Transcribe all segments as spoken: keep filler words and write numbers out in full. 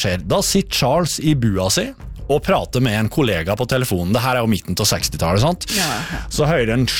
skjer? Da sitter Charles i bua si og prater med en kollega på telefonen. Det her er jo midten til sekstitallet, sant? Ja, ja. Så hører han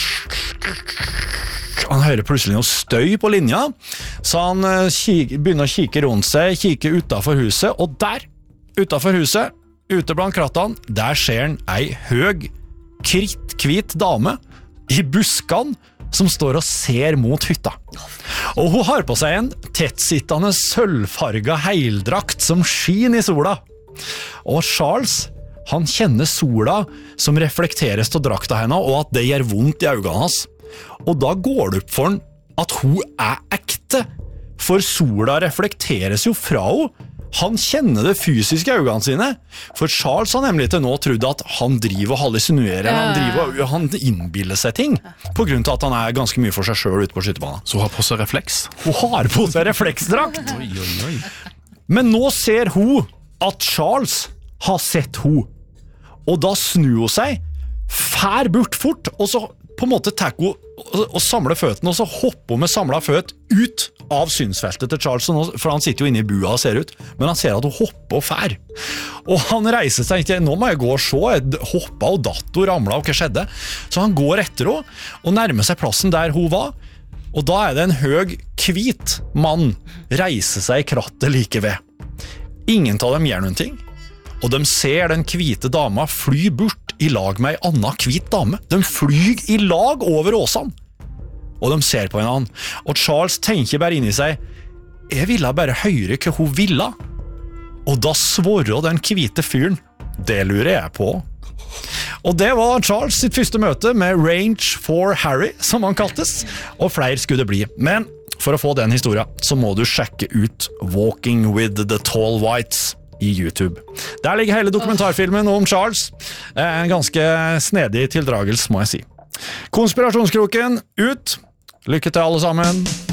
han hører plutselig noe støy på linja, så han kik, begynner å kikke rundt seg, kikke utenfor huset, og der, utenfor huset, ute blant krattene, der ser han ei høg, kritthvit dame i buskene som står og ser mot hytta. Og hun har på seg en tettsittende sølvfarga heildrakt som skin i sola. Og Charles, han kjenner sola som reflekteres til drakta henne, og at det gjør vondt i øynene hans. Og da går det opp for han at hun er ekte, for sola reflekteres jo fra henne. Han kjenner det fysiske i øynene sine, for Charles har nemlig til nå trodd at han driver og hallusinuerer, ja. han, driver, han innbiller seg ting, på grunn til at han er ganske mye for seg selv ute på skyttebanen. Så hun har på seg refleks? Hun har på seg refleksdrakt! Oi, oi, oi. Men nå ser hun at Charles har sett hun, og da snur hun seg, fær bort fort, og så på en måte tar hun og samler føttene, og så hopper hun med samlet føtt ut av synsfeltet til Charles, for han sitter jo inne i bua og ser ut, men han ser at hun hopper og fær. Og han reiser seg ikke, nå må jeg gå og se, jeg hoppet og datt og ramlet, og hva skjedde? Så han går etter henne, og nærmer seg plassen der hun var, og da er det en høg, hvit mann, reiser seg i krattet like ved. Ingen av dem gjør noen ting, og de ser den hvite dama fly bort i lag med en annen hvit dame. De flyg i lag over åsene. Og de ser på henne. Og Charles tenker bare inn i seg, jeg ville bare høre hva hun ville. Og da svarer den hvite fyren, det lurer jeg på. Og det var Charles sitt første møte med Range for Harry, som han kaltes. Og flere skulle det bli. Men for å få den historien, så må du sjekke ut Walking with the Tall Whites i YouTube. Der ligger hele dokumentarfilmen om Charles. En ganske snedig tildragelse, må jeg si. Konspirasjonskroken ut. Lykke til alle sammen.